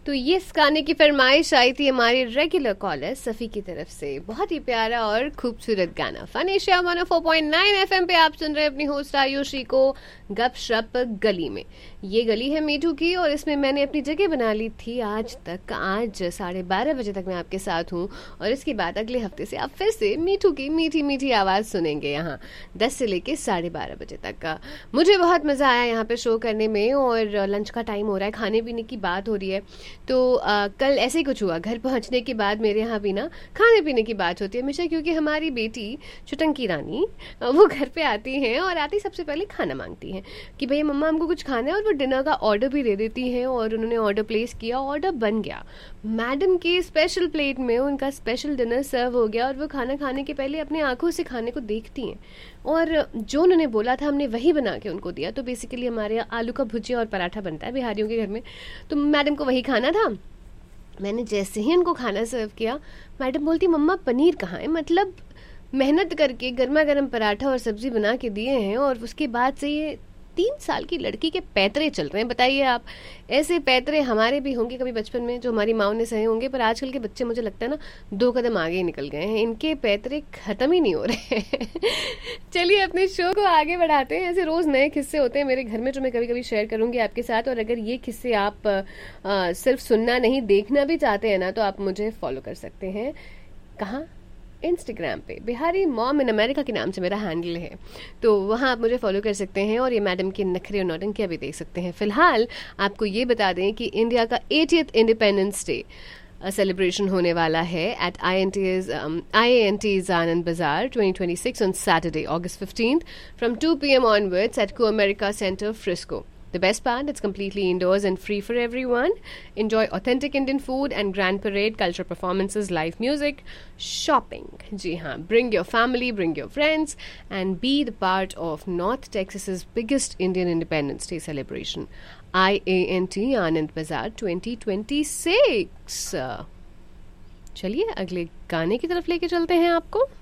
तो ये इस गाने की फरमाइश आई थी हमारी रेगुलर कॉलर सफ़ी की तरफ से। बहुत ही प्यारा और खूबसूरत गाना। फन एशिया 104.9 एफएम पे आप सुन रहे हैं अपनी होस्ट आयुषी को गपशप गली में। ये गली है मीठू की और इसमें मैंने अपनी जगह बना ली थी आज तक। आज 12:30 बजे तक मैं आपके साथ हूँ और इसके बाद अगले हफ्ते से आप फिर से मीठू की मीठी मीठी आवाज़ सुनेंगे यहाँ 10 से लेके 12:30 बजे तक का। मुझे बहुत मज़ा आया यहाँ पे शो करने में और लंच का टाइम हो रहा है, खाने पीने की बात हो रही है। तो कल ऐसे ही कुछ हुआ, घर पहुंचने के बाद मेरे यहाँ भी ना खाने पीने की बात होती है हमेशा, क्योंकि हमारी बेटी चुटंकी रानी वो घर पे आती हैं और आती सबसे पहले खाना मांगती हैं कि भैया मम्मा हमको कुछ खाना है, और वो डिनर का ऑर्डर भी दे देती हैं। और उन्होंने ऑर्डर प्लेस किया, ऑर्डर बन गया, मैडम के स्पेशल प्लेट में उनका स्पेशल डिनर सर्व हो गया और वो खाना खाने के पहले अपनी आंखों से खाने को देखती हैं और जो उन्होंने बोला था हमने वही बना के उनको दिया। तो बेसिकली हमारे यहाँ आलू का भुजिया और पराठा बनता है बिहारियों के घर में, तो मैडम को वही खाना था। मैंने जैसे ही उनको खाना सर्व किया, मैडम बोलती मम्मा पनीर कहाँ है। मतलब मेहनत करके गर्मा गर्म पराठा और सब्जी बना के दिए हैं और उसके बाद से ये 3 साल की लड़की के पैतरे चल रहे हैं। बताइए आप, ऐसे पैतरे हमारे भी होंगे कभी बचपन में जो हमारी माओ ने सहे होंगे, पर आजकल के बच्चे मुझे लगता है ना 2 कदम आगे ही निकल गए हैं, इनके पैतरे खत्म ही नहीं हो रहे हैं। चलिए अपने शो को आगे बढ़ाते हैं। ऐसे रोज़ नए किस्से होते हैं मेरे घर में जो मैं कभी कभी शेयर करूंगी आपके साथ, और अगर ये किस्से आप सिर्फ सुनना नहीं देखना भी चाहते हैं ना, तो आप मुझे फॉलो कर सकते हैं। कहाँ? इंस्टाग्राम पे बिहारी मॉम इन अमेरिका के नाम से मेरा हैंडल है, तो वहाँ आप मुझे फॉलो कर सकते हैं और ये मैडम के नखरे और नौटंकियाँ भी देख सकते हैं। फिलहाल आपको ये बता दें कि इंडिया का 80th इंडिपेंडेंस डे सेलिब्रेशन होने वाला है एट IANT's आनंद बाजार 2026 on Saturday, August 15th from 2 p.m. onwards at Co-America Center, Frisco. The best part, it's completely indoors and free for everyone. Enjoy authentic Indian food and grand parade, cultural performances, live music, shopping. जी हाँ, bring your family, bring your friends and be the part of North Texas's biggest Indian Independence Day celebration. IANT आनंद बाजार 2026. चलिए अगले गाने की तरफ लेके चलते हैं आपको।